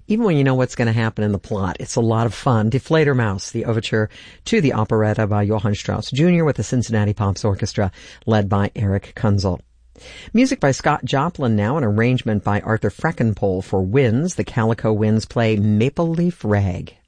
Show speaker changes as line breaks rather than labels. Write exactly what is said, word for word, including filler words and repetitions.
even when you know what's going to happen in the plot. It's a lot of fun. Die Fledermaus, the overture to the operetta by Johann Strauss Junior with the Cincinnati Pops Orchestra led by Eric Kunzel. Music by Scott Joplin now, an arrangement by Arthur Freckenpohl for winds. The Calico Winds play Maple Leaf Rag.